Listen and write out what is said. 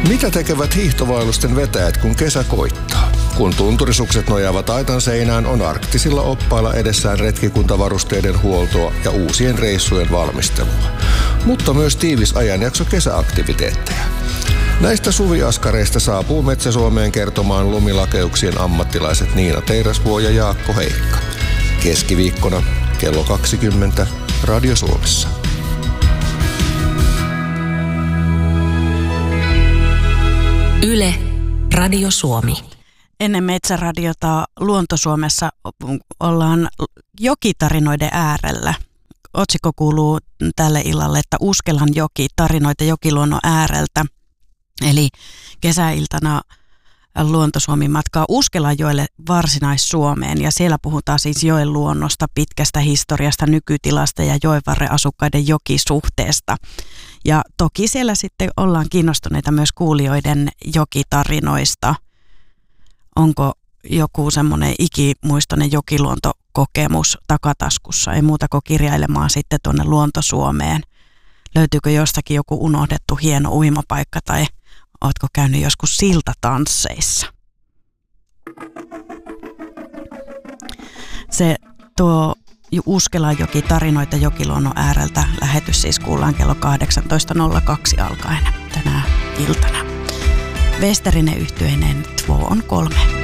Mitä tekevät hiihtovaellusten vetäjät, kun kesä koittaa? Kun tunturisukset nojaavat aitan seinään, on arktisilla oppailla edessään retkikuntavarusteiden huoltoa ja uusien reissujen valmistelua. Mutta myös tiivis ajanjakso kesäaktiviteetteja. Näistä suviaskareista saapuu Metsä-Suomeen kertomaan lumilakeuksien ammattilaiset Niina Teirasvuo ja Jaakko Heikka. Keskiviikkona kello 20 Radio Suomessa. Yle, Radio Suomi. Ennen Metsäradiota Luonto-Suomessa ollaan jokitarinoiden äärellä. Otsikko kuuluu tälle illalle, että Uskelan joki, tarinoita jokiluonnon ääreltä. Eli kesäiltana Luonto-Suomi matkaa Uskelanjoelle Varsinais-Suomeen ja siellä puhutaan siis joen luonnosta, pitkästä historiasta, nykytilasta ja joenvarren asukkaiden jokisuhteesta. Ja toki siellä sitten ollaan kiinnostuneita myös kuulijoiden jokitarinoista. Onko joku semmoinen ikimuistoinen jokiluontokokemus takataskussa? Ei muuta kuin kirjailemaan sitten tuonne Luonto-Suomeen. Löytyykö jostakin joku unohdettu hieno uimapaikka tai ootko käynyt joskus siltatansseissa? Se tuo Uskelanjoki, tarinoita jokiluonnon ääreltä. Lähetys siis kuullaan kello 18.02 alkaen tänä iltana. Westerinen yhtyeinen 2 on 3.